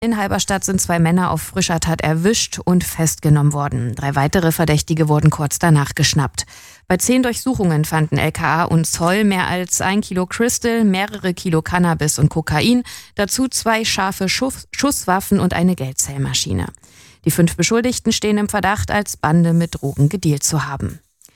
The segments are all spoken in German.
In Halberstadt sind 2 Männer auf frischer Tat erwischt und festgenommen worden. 3 weitere Verdächtige wurden kurz danach geschnappt. Bei 10 Durchsuchungen fanden LKA und Zoll mehr als 1 Kilo Crystal, mehrere Kilo Cannabis und Kokain, dazu 2 scharfe Schusswaffen und eine Geldzählmaschine. Die 5 Beschuldigten stehen im Verdacht, als Bande mit Drogen gedealt zu haben.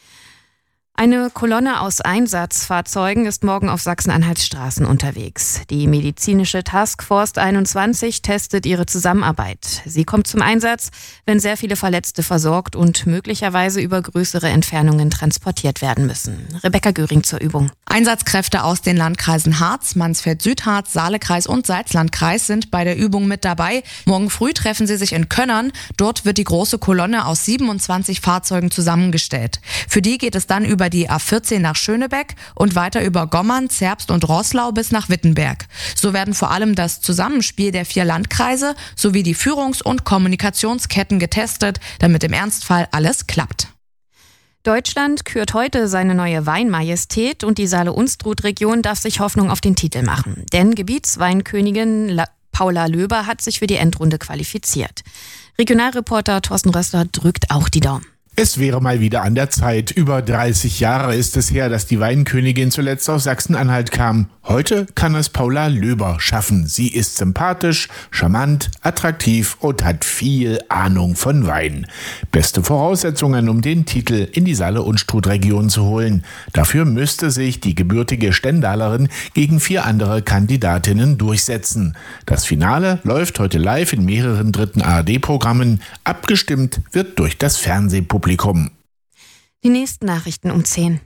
Eine Kolonne aus Einsatzfahrzeugen ist morgen auf Sachsen-Anhalts Straßen unterwegs. Die medizinische Taskforce 21 testet ihre Zusammenarbeit. Sie kommt zum Einsatz, wenn sehr viele Verletzte versorgt und möglicherweise über größere Entfernungen transportiert werden müssen. Rebecca Göring zur Übung. Einsatzkräfte aus den Landkreisen Harz, Mansfeld-Südharz, Saalekreis und Salzlandkreis sind bei der Übung mit dabei. Morgen früh treffen sie sich in Könnern. Dort wird die große Kolonne aus 27 Fahrzeugen zusammengestellt. Für die geht es dann über die A14 nach Schönebeck und weiter über Gommern, Zerbst und Roßlau bis nach Wittenberg. So werden vor allem das Zusammenspiel der 4 Landkreise sowie die Führungs- und Kommunikationsketten getestet, damit im Ernstfall alles klappt. Deutschland kürt heute seine neue Weinmajestät und die Saale-Unstrut-Region darf sich Hoffnung auf den Titel machen. Denn Gebietsweinkönigin Paula Löber hat sich für die Endrunde qualifiziert. Regionalreporter Thorsten Rössler drückt auch die Daumen. Es wäre mal wieder an der Zeit. Über 30 Jahre ist es her, dass die Weinkönigin zuletzt aus Sachsen-Anhalt kam. Heute kann es Paula Löber schaffen. Sie ist sympathisch, charmant, attraktiv und hat viel Ahnung von Wein. Beste Voraussetzungen, um den Titel in die Saale-Unstrut-Region zu holen. Dafür müsste sich die gebürtige Stendalerin gegen 4 andere Kandidatinnen durchsetzen. Das Finale läuft heute live in mehreren dritten ARD-Programmen. Abgestimmt wird durch das Fernsehpublikum. Die nächsten Nachrichten um 10.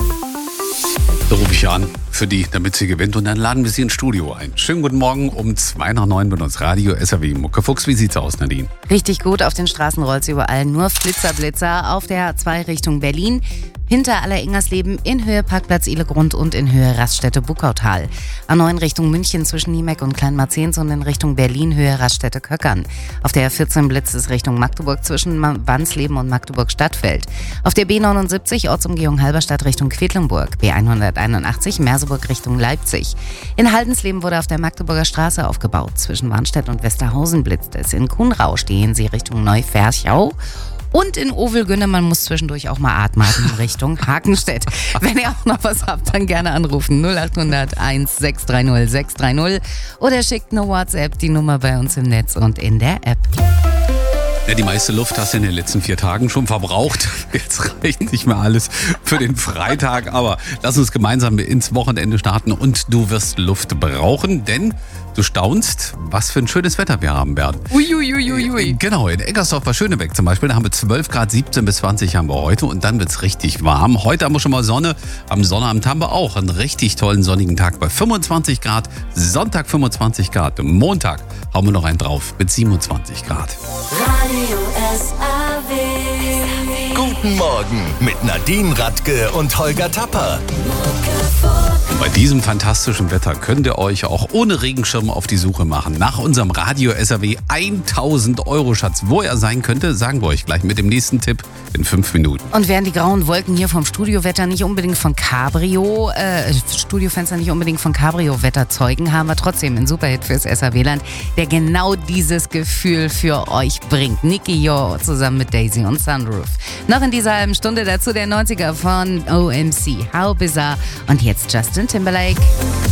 Da rufe ich an für die, damit sie gewinnt, und dann laden wir sie ins Studio ein. Schönen guten Morgen um 8:02 bei uns Radio SAW Muckefuchs. Wie sieht's aus, Nadine? Richtig gut, auf den Straßen rollt's überall nur Flitzer auf der A2 Richtung Berlin. Hinter Aller-Ingersleben in Höhe Parkplatz Ihlegrund und in Höhe Raststätte Buckautal. A9 Richtung München zwischen Niemeck und Kleinmarzehns und in Richtung Berlin Höhe Raststätte Köckern. Auf der A14 blitzt es Richtung Magdeburg zwischen Wansleben und Magdeburg-Stadtfeld. Auf der B79 Ortsumgehung Halberstadt Richtung Quedlinburg. B181 Merseburg Richtung Leipzig. In Haldensleben wurde auf der Magdeburger Straße aufgebaut. Zwischen Warnstedt und Westerhausen blitzt es. In Kuhnrau stehen sie Richtung Neuferchau. Und in Ovelgünne, man muss zwischendurch auch mal atmen in Richtung Hakenstedt. Wenn ihr auch noch was habt, dann gerne anrufen 0800 1630 630 oder schickt eine WhatsApp, die Nummer bei uns im Netz und in der App. Ja, die meiste Luft hast du in den letzten 4 Tagen schon verbraucht. Jetzt reicht nicht mehr alles für den Freitag, aber lass uns gemeinsam ins Wochenende starten und du wirst Luft brauchen, denn du staunst, was für ein schönes Wetter wir haben werden. Uiuiuiui. Genau, in Eckersdorf bei Schönebeck zum Beispiel, da haben wir 12 Grad, 17 bis 20 haben wir heute und dann wird's richtig warm. Heute haben wir schon mal Sonne, am Sonnabend haben wir auch einen richtig tollen sonnigen Tag bei 25 Grad, Sonntag 25 Grad, Montag hauen wir noch einen drauf mit 27 Grad. Radio SAW. Guten Morgen mit Nadine Radke und Holger Tapper. Bei diesem fantastischen Wetter könnt ihr euch auch ohne Regenschirm auf die Suche machen nach unserem Radio SAW 1000 € Schatz. Wo er sein könnte, sagen wir euch gleich mit dem nächsten Tipp in 5 Minuten. Und während die grauen Wolken hier vom Studiowetter nicht unbedingt von Studiofenster nicht unbedingt von Cabrio-Wetter zeugen, haben wir trotzdem einen Superhit fürs SAW-Land, der genau dieses Gefühl für euch bringt. Nicky Jor zusammen mit Daisy und Sunroof. Noch in dieser halben Stunde dazu der 90er von OMC, How Bizarre und jetzt Justin Timberlake.